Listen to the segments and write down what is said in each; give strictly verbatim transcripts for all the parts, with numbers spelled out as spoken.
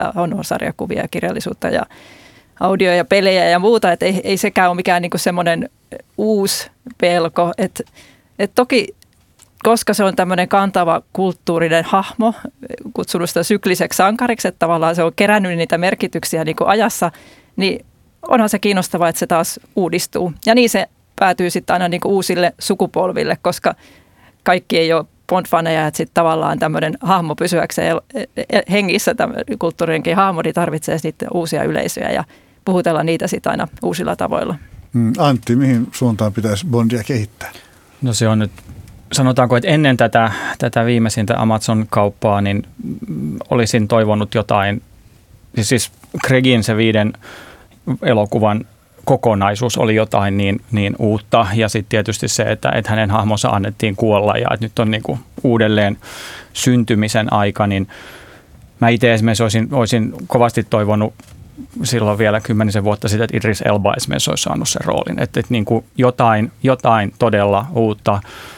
on sarjakuvia ja kirjallisuutta ja audio ja pelejä ja muuta, että ei, ei sekään ole mikään niinku semmoinen uusi pelko, että et toki koska se on tämmöinen kantava kulttuurinen hahmo, kutsunut sitä sykliseksi sankariksi, että tavallaan se on kerännyt niitä merkityksiä niin kuin ajassa, niin onhan se kiinnostavaa, että se taas uudistuu. Ja niin se päätyy sitten aina niin kuin uusille sukupolville, koska kaikki ei ole Bond-faneja, että sitten tavallaan tämmöinen hahmo pysyäkseen hengissä, kulttuurinenkin hahmo, niin tarvitsee sitten uusia yleisöjä ja puhutella niitä sitten aina uusilla tavoilla. Antti, mihin suuntaan pitäisi Bondia kehittää? No se on nyt, sanotaanko, että ennen tätä, tätä viimeisintä Amazon-kauppaa, niin olisin toivonut jotain, siis Craigin se viiden elokuvan kokonaisuus oli jotain niin, niin uutta ja sitten tietysti se, että, että hänen hahmonsa annettiin kuolla ja että nyt on niin kuin uudelleen syntymisen aika, niin mä itse esimerkiksi olisin, olisin kovasti toivonut silloin vielä kymmenisen vuotta sitten, että Idris Elba esimerkiksi olisi saanut sen roolin, että, että niin kuin jotain, jotain todella uutta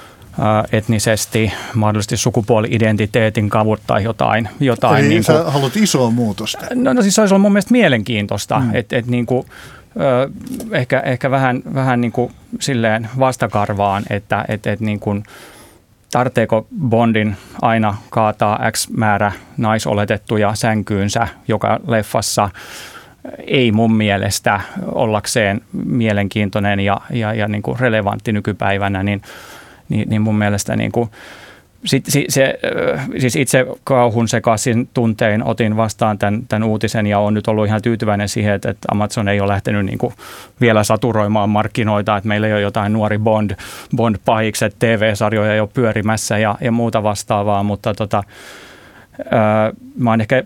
etnisesti, mahdollisesti sukupuoli-identiteetin kautta jotain. jotain Eli niin sä kuin, haluat isoa muutosta? No, no siis se olisi ollut mun mielestä mielenkiintoista, mm. että et niin kuin, ö, ehkä, ehkä vähän, vähän niin kuin silleen vastakarvaan, että et, et niin kuin, tarvitseeko Bondin aina kaataa X määrä naisoletettuja sänkyynsä joka leffassa. Ei mun mielestä ollakseen mielenkiintoinen ja, ja, ja niin kuin relevantti nykypäivänä, niin Niin, niin mun mielestä niin kuin, sit, si, se, siis itse kauhun sekaisin tuntein otin vastaan tämän, tämän uutisen ja olen nyt ollut ihan tyytyväinen siihen, että, että Amazon ei ole lähtenyt niin kuin vielä saturoimaan markkinoita, että meillä ei ole jotain nuori Bond, Bond-pahikset, T V-sarjoja jo pyörimässä ja, ja muuta vastaavaa, mutta tota, ää, mä oon ehkä...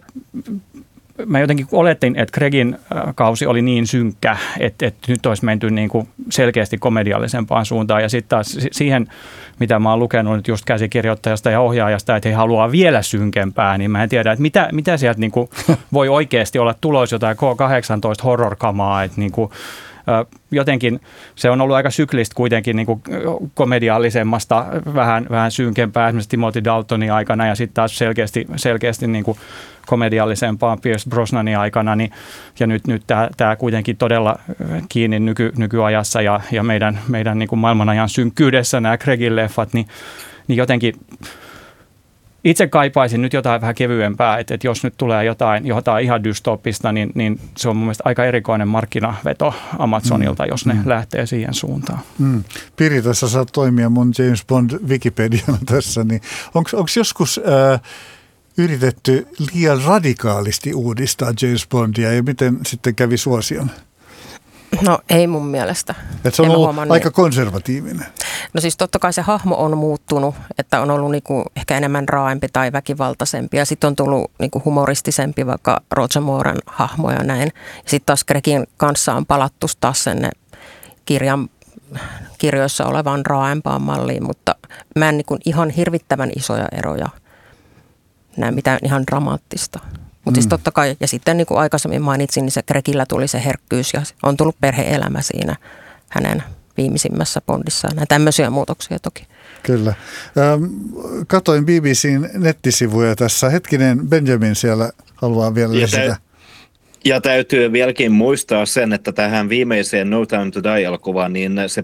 Mä jotenkin olettin, että Craigin kausi oli niin synkkä, että, että nyt olisi menty niin kuin selkeästi komediallisempaan suuntaan. Ja sitten taas siihen, mitä mä oon lukenut nyt just käsikirjoittajasta ja ohjaajasta, että he haluaa vielä synkempää, niin mä en tiedä, että mitä, mitä sieltä niin kuin voi oikeasti olla tulossa jotain K kahdeksantoista horror-kamaa, että niin kuin, jotenkin se on ollut aika syklistä kuitenkin niin kuin komediallisemmasta vähän, vähän synkempää esimerkiksi Timothy Daltonin aikana ja sitten taas selkeästi, selkeästi niin kuin komediallisempaa Pierce Brosnanin aikana, niin, ja nyt, nyt tämä kuitenkin todella kiinni nyky, nykyajassa ja, ja meidän, meidän niin kuin maailmanajan synkkyydessä nämä Craigin leffat, niin, niin jotenkin itse kaipaisin nyt jotain vähän kevyempää, että, että jos nyt tulee jotain, jotain ihan dystopista, niin, niin se on mun mielestä aika erikoinen markkinaveto Amazonilta, mm. jos ne mm. lähtee siihen suuntaan. Mm. Piri, tässä saat toimia mun James Bond Wikipediana tässä, niin onko joskus Äh, yritetty liian radikaalisti uudistaa James Bondia ja miten sitten kävi suosion? No ei mun mielestä. Et se on ollut aika konservatiivinen. No siis totta kai se hahmo on muuttunut, että on ollut niinku ehkä enemmän raaempi tai väkivaltaisempi ja sitten on tullut niinku humoristisempi vaikka Roger Mooren hahmo ja näin. Ja sitten taas Craigin kanssa on palattu taas sen kirjan, kirjoissa olevaan raaempaan malliin, mutta mä en niinku ihan hirvittävän isoja eroja näe mitään ihan dramaattista. Mutta mm. siis totta kai, ja sitten niin kuin aikaisemmin mainitsin, niin se Craigillä tuli se herkkyys ja on tullut perhe-elämä siinä hänen viimeisimmässä Bondissaan. Näin tämmöisiä muutoksia toki. Kyllä. Ähm, katoin B B C:n nettisivuja tässä. Hetkinen, Benjamin siellä haluaa vielä lisätä. Ja täytyy vieläkin muistaa sen, että tähän viimeiseen No Time to Die-elokuvaan, niin se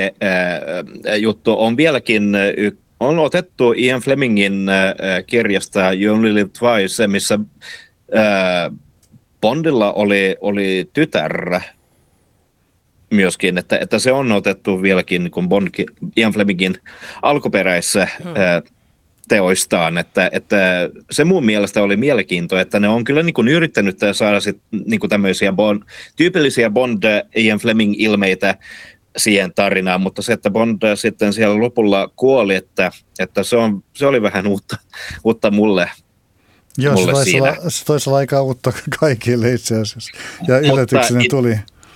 perhe-juttu on vieläkin y- on otettu Ian Flemingin äh, kirjasta You Only Live Twice, missä äh, Bondilla oli, oli tytär myöskin, että, että se on otettu vieläkin kun Bond, Ian Flemingin alkuperäisessä äh, teoistaan, että, että se mun mielestä oli mielenkiintoa, että ne on kyllä niin kuin yrittänyt saada sit, niin kuin tämmöisiä Bond, tyypillisiä Bond Ian Fleming-ilmeitä siihen tarinaan, mutta se, että Bond sitten siellä lopulla kuoli, että, että se, on, se oli vähän uutta, uutta mulle, Joo, mulle se siinä. Olla, se toisi olla aika uutta kaikille itse asiassa, ja yllätyksenä tuli.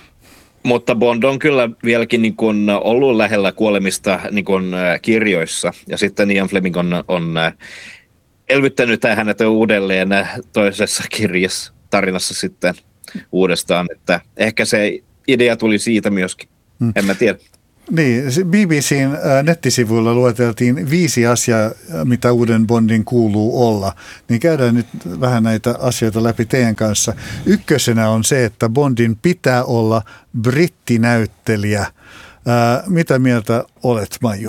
Mutta Bond on kyllä vieläkin niin kuin ollut lähellä kuolemista niin kuin kirjoissa, ja sitten Ian Fleming on, on elvyttänyt hänet uudelleen toisessa kirjassa, tarinassa sitten uudestaan, että ehkä se idea tuli siitä myöskin. Hmm. En mä tiedä. Niin, B B C:n nettisivuilla lueteltiin viisi asiaa, mitä uuden Bondin kuuluu olla. Niin käydään nyt vähän näitä asioita läpi teidän kanssa. Ykkösenä on se, että Bondin pitää olla brittinäyttelijä. Ää, mitä mieltä olet, Maiju?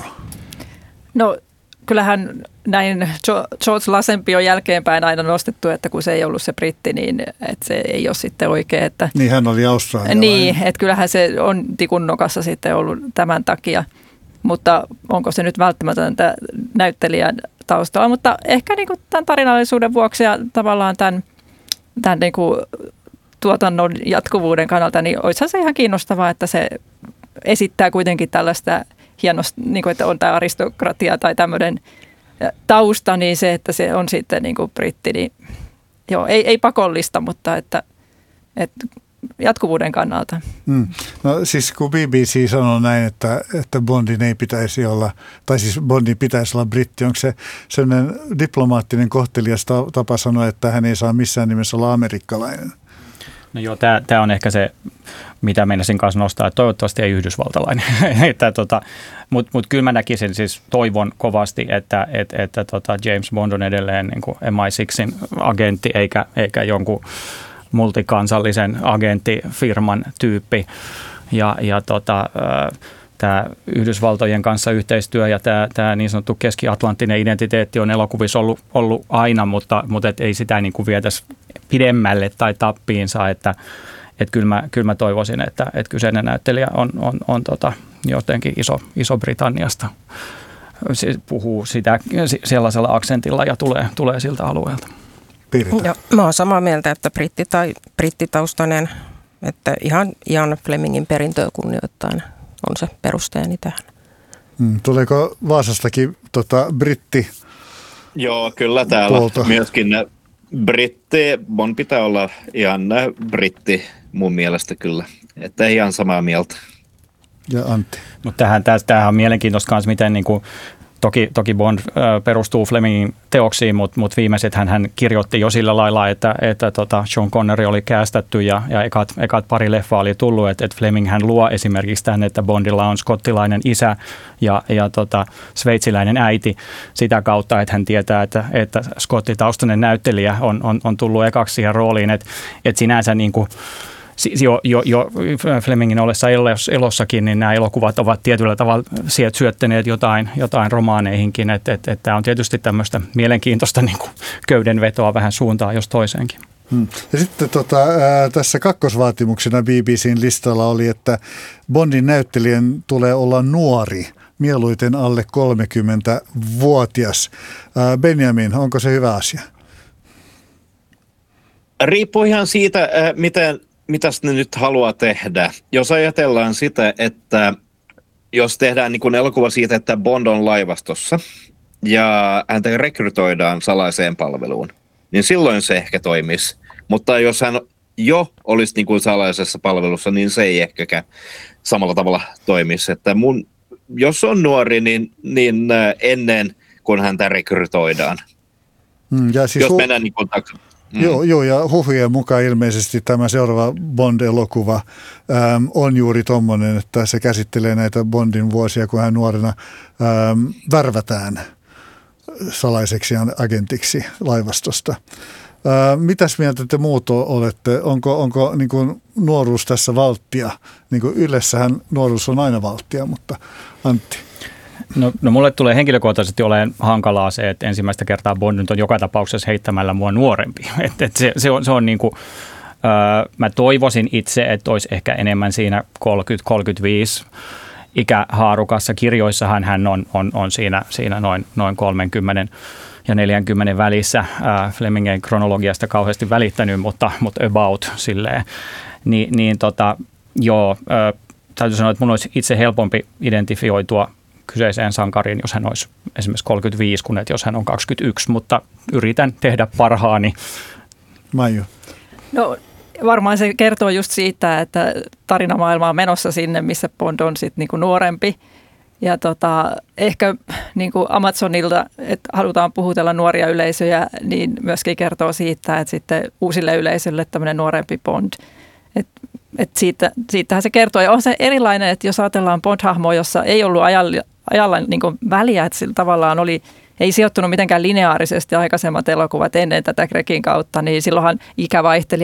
No kyllähän näin George Lazenbyon jälkeenpäin aina nostettu, että kun se ei ollut se britti, niin että se ei ole sitten oikein. Että, niin, hän oli australialainen. Niin, että kyllähän se on tikun nokassa sitten ollut tämän takia, mutta onko se nyt välttämätöntä näyttelijän taustalla. Mutta ehkä niin kuin tämän tarinallisuuden vuoksi ja tavallaan tämän, tämän niin kuin tuotannon jatkuvuuden kannalta, niin olisihan se ihan kiinnostavaa, että se esittää kuitenkin tällaista hienosta, niin kuin, että on tämä aristokratia tai tämmöinen tausta, niin se, että se on sitten niin kuin britti, niin joo, ei, ei pakollista, mutta että, että jatkuvuuden kannalta. Mm. No siis kun B B C sanoo näin, että, että Bondin ei pitäisi olla, tai siis Bondin pitäisi olla britti, onko se sellainen diplomaattinen kohtelias tapa sanoa, että hän ei saa missään nimessä olla amerikkalainen? No joo, tämä on ehkä se, mitä meinasin kanssa nostaa, että toivottavasti ei yhdysvaltalainen. tota, Mutta mut kyllä mä näkisin, siis toivon kovasti, että et, että tota James Bond on edelleen niin kuin M I sixin agentti eikä, eikä jonkun multikansallisen agenttifirman tyyppi. Ja, ja tota, tämä Yhdysvaltojen kanssa yhteistyö ja tämä, tämä niin sanottu keski-atlanttinen identiteetti on elokuvissa ollut, ollut aina, mutta, mutta et ei sitä niin kuin vietäisi pidemmälle tai tappiinsa, että et kyllä, mä, kyllä mä toivoisin, että et kyseinen näyttelijä on, on, on tota, jotenkin iso, Iso-Britanniasta. Se puhuu sitä sellaisella aksentilla ja tulee, tulee siltä alueelta. Joo, mä oon samaa mieltä, että britti tai brittitaustainen, että ihan Ian Flemingin perintöä kunnioittain on se perusteeni tähän. Hmm, tuleeko Vaasastakin tota, britti? Joo, kyllä täällä puolta. Myöskin britti, Bond pitää olla ihan britti mun mielestä kyllä, että ihan samaa mieltä. Ja Antti. Mutta tämähän, tämähän on mielenkiintoista myös, miten niin kuin, toki, toki Bond äh, perustuu Flemingin teoksiin, mutta mut viimeiset hän, hän kirjoitti jo sillä lailla, että, että tota Sean Connery oli kästetty ja, ja ekat, ekat pari leffaa oli tullut, että, että Fleming hän luo esimerkiksi tämän, että Bondilla on skottilainen isä ja, ja tota, sveitsiläinen äiti sitä kautta, että hän tietää, että, että skottitaustainen näyttelijä on, on, on tullut ekaksi siihen rooliin, että, että sinänsä niin kuin Jo, jo, jo Flemingin ollessa elossakin, niin nämä elokuvat ovat tietyllä tavalla syöttäneet jotain, jotain romaaneihinkin, että et, et tämä on tietysti tämmöistä mielenkiintoista niin kuin köydenvetoa vähän suuntaan jos toiseenkin. Hmm. Ja sitten tota, ää, tässä kakkosvaatimuksena B B C:n listalla oli, että Bondin näyttelijän tulee olla nuori, mieluiten alle kolmekymmentävuotias. Ää, Benjamin, onko se hyvä asia? Riippuu ihan siitä, miten mitä ne nyt haluaa tehdä. Jos ajatellaan sitä, että jos tehdään niin kuin elokuva siitä, että Bond on laivastossa ja häntä rekrytoidaan salaiseen palveluun, niin silloin se ehkä toimisi. Mutta jos hän jo olisi niin kuin salaisessa palvelussa, niin se ei ehkäkään samalla tavalla toimisi. Että mun, jos on nuori, niin, niin ennen kuin häntä rekrytoidaan. Mm, ja siis jos hu- mennään niin kuin Mm. Joo, joo, ja huhujen mukaan ilmeisesti tämä seuraava Bond-elokuva äm, on juuri tommoinen, että se käsittelee näitä Bondin vuosia, kun hän nuorena äm, värvätään salaiseksi agentiksi laivastosta. Ää, mitäs mieltä te muut olette? Onko, onko niin kuin nuoruus tässä valttia? Niin kuin Ylessähän nuoruus on aina valttia, mutta Antti. No, no mulle tulee henkilökohtaisesti olemaan hankalaa se, että ensimmäistä kertaa Bond nyt on joka tapauksessa heittämällä mua nuorempi. Et, et se, se on, se on niin kuin, öö, mä toivoisin itse, että olisi ehkä enemmän siinä kolmekymmentä kolmekymmentäviisi ikähaarukassa. Kirjoissahan hän on, on, on siinä, siinä noin, noin kolmekymmentä ja neljäkymmentä välissä. Ää, Fleming ei kronologiasta kauheasti välittänyt, mutta, mutta about silleen. Ni, niin tota, joo, ää, täytyy sanoa, että mun olisi itse helpompi identifioitua kyseiseen sankariin, jos hän olisi esimerkiksi kolmekymmentäviisi, kun että jos hän on kaksikymmentäyksi, mutta yritän tehdä parhaani. Maiju. No varmaan se kertoo just siitä, että tarinamaailma on menossa sinne, missä Bond on sitten niinku nuorempi. Ja tota, ehkä niinku Amazonilta, että halutaan puhutella nuoria yleisöjä, niin myöskin kertoo siitä, että sitten uusille yleisölle tämmöinen nuorempi Bond. Et et siitä, siitähän se kertoo. Ja on se erilainen, että jos ajatellaan Bond-hahmoa, jossa ei ollut ajalla, ajalla niin kuin väliä, että sillä tavallaan oli, ei sijoittunut mitenkään lineaarisesti aikaisemmat elokuvat ennen tätä Craigin kautta, niin silloinhan ikä vaihteli